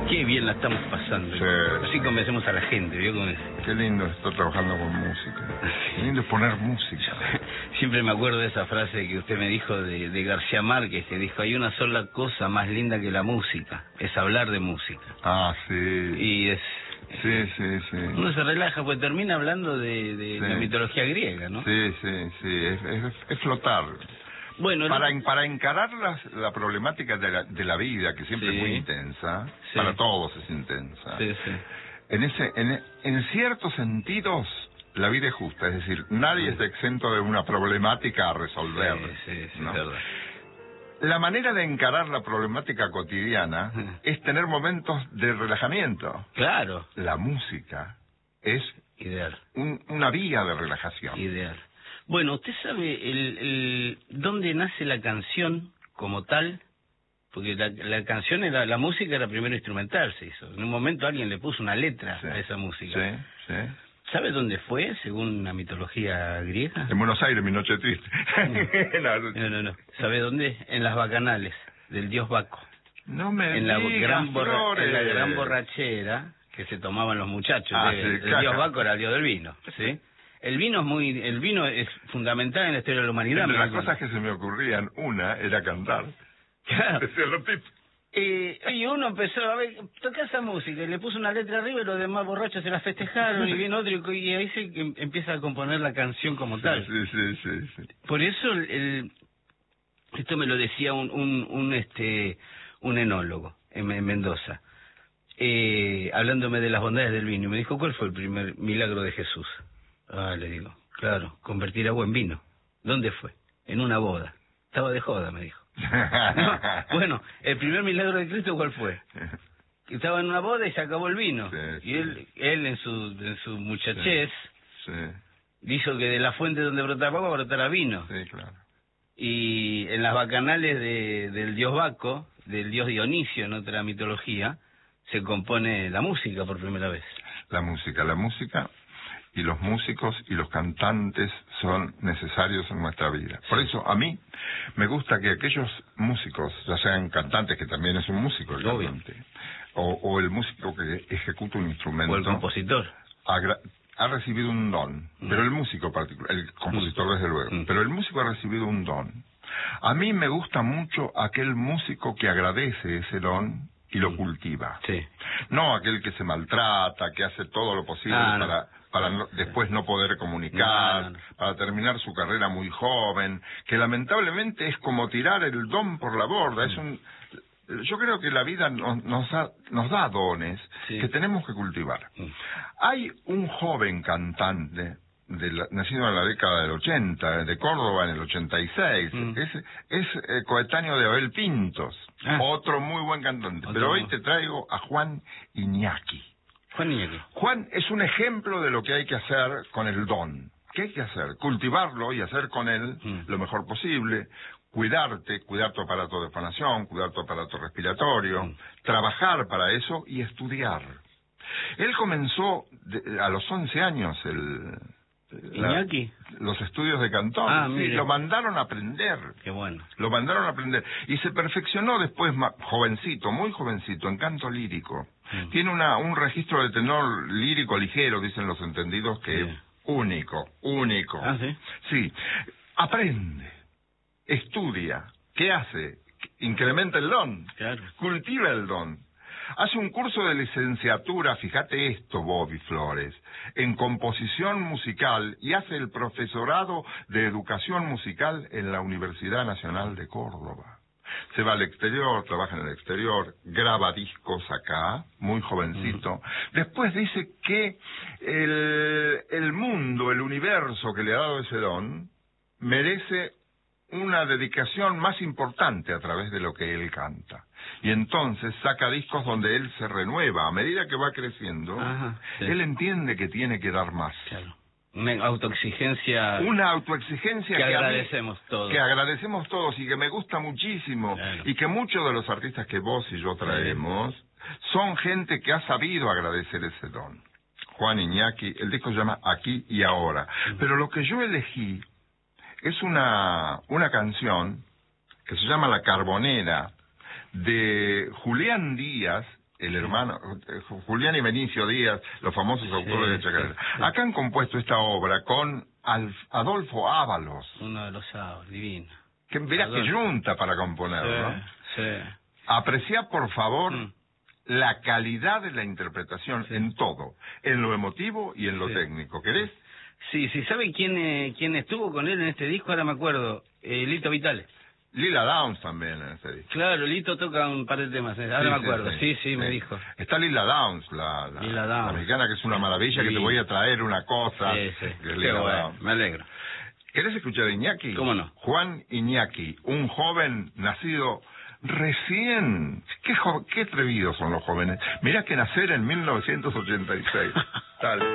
Qué bien la estamos pasando. Sí. Así convencemos a la gente, ¿vio? Con eso. Qué lindo estar trabajando con música. Qué lindo es poner música. Siempre me acuerdo de esa frase que usted me dijo de García Márquez, que dijo, hay una sola cosa más linda que la música, es hablar de música. Ah, sí. Y es... Sí. Uno se relaja, pues termina hablando de la mitología griega, ¿no? Sí. Es flotar. Bueno, para encarar la problemática de la vida, que siempre es muy intensa, para todos es intensa. Sí. En ciertos sentidos, la vida es justa, es decir, nadie está exento de una problemática a resolver. Sí, ¿no? Es verdad. La manera de encarar la problemática cotidiana es tener momentos de relajamiento. Claro. La música es ideal. Una vía de relajación. Ideal. Bueno, ¿usted sabe dónde nace la canción como tal? Porque la canción, la música era primero instrumental, se hizo. En un momento alguien le puso una letra a esa música. Sí. ¿Sabe dónde fue, según la mitología griega? En Buenos Aires, mi noche triste. No. ¿Sabe dónde? En las bacanales del dios Baco. No me en la digas, en la gran borrachera que se tomaban los muchachos. El dios Baco era el dios del vino, ¿sí? El vino es fundamental en la historia de la humanidad. Entre las cosas que se me ocurrían, una era cantar. Claro. Decía los tipos. Y uno empezó a ver, toca esa música, y le puso una letra arriba y los demás borrachos se la festejaron, y vino otro, y ahí se empieza a componer la canción como tal. Sí. Por eso, esto me lo decía un enólogo en Mendoza, hablándome de las bondades del vino, y me dijo, ¿cuál fue el primer milagro de Jesús? Le digo, claro, convertir agua en vino. ¿Dónde fue? En una boda. Estaba de joda, me dijo. No, bueno, el primer milagro de Cristo, ¿cuál fue? Estaba en una boda y se acabó el vino. Y él en su muchachez hizo que de la fuente donde brotaba agua brotara vino. Sí, claro. Y en las bacanales del dios Baco, del dios Dionisio en otra mitología, se compone la música por primera vez. La música y los músicos y los cantantes son necesarios en nuestra vida. Por eso, a mí me gusta que aquellos músicos, ya sean cantantes, que también es un músico el cantante, o el músico que ejecuta un instrumento, o el compositor, ha recibido un don, pero el músico particular, el compositor desde luego, pero el músico ha recibido un don. A mí me gusta mucho aquel músico que agradece ese don y lo cultiva. No aquel que se maltrata, que hace todo lo posible para después no poder comunicar, para terminar su carrera muy joven, que lamentablemente es como tirar el don por la borda. Yo creo que la vida nos da dones que tenemos que cultivar. Hay un joven cantante nacido en la década del 80, de Córdoba en el 86, es coetáneo de Abel Pintos, otro muy buen cantante, pero hoy te traigo a Juan Iñaki. Juan es un ejemplo de lo que hay que hacer con el don. ¿Qué hay que hacer? Cultivarlo y hacer con él lo mejor posible, cuidar tu aparato de fonación, cuidar tu aparato respiratorio, trabajar para eso y estudiar. Él comenzó a los 11 años los estudios de cantor. Lo mandaron a aprender. Qué bueno. Lo mandaron a aprender. Y se perfeccionó después, jovencito, muy jovencito, en canto lírico. Tiene un registro de tenor lírico ligero, dicen los entendidos, que es único. Sí. Aprende, estudia. ¿Qué hace? Incrementa el don. Cultiva el don. Hace un curso de licenciatura, fíjate esto, Bobby Flores, en composición musical, y hace el profesorado de educación musical en la Universidad Nacional de Córdoba. Se va al exterior, trabaja en el exterior, graba discos acá, muy jovencito. Después dice que el mundo, el universo que le ha dado ese don, merece una dedicación más importante a través de lo que él canta. Y entonces saca discos donde él se renueva. A medida que va creciendo, él entiende que tiene que dar más. Una autoexigencia que agradecemos todos. Que agradecemos todos y que me gusta muchísimo. Y que muchos de los artistas que vos y yo traemos son gente que ha sabido agradecer ese don. Juan Iñaki, el disco se llama Aquí y Ahora. Pero lo que yo elegí es una canción que se llama La Carbonera, de Julián Díaz el hermano, Julián y Benicio Díaz, los famosos autores de Chacarera. Sí. Acá han compuesto esta obra con Adolfo Ábalos. Uno de los sábados, divino. Que verás que junta para componer, ¿no? Sí. Apreciá, por favor, la calidad de la interpretación en todo, en lo emotivo y en lo técnico. ¿Querés? Sí, ¿saben quién estuvo con él en este disco? Ahora me acuerdo, Lito Vitale. Lila Downs también en este disco. Claro, Lito toca un par de temas, ahora me acuerdo. Sí, me dijo. Está Lila Downs, la americana, que es una maravilla, que te voy a traer una cosa. Sí. Que es Lila Downs. Me alegro. ¿Querés escuchar a Iñaki? ¿Cómo no? Juan Iñaki, un joven nacido recién. Qué atrevidos son los jóvenes. Mirá que nacer en 1986. Tal.